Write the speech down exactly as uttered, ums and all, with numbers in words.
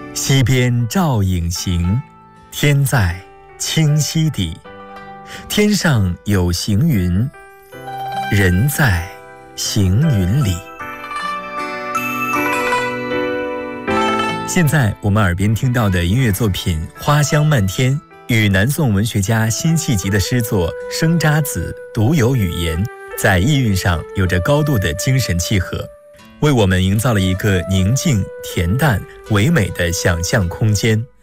溪边照影行，天在清溪底。天上有行云，人在行云里。现在我们耳边听到的音乐作品《花香漫天》与南宋文学家辛弃疾的诗作《生查子》独有语言，在意蕴上有着高度的精神契合，为我们营造了一个宁静、恬淡、唯美的想象空间。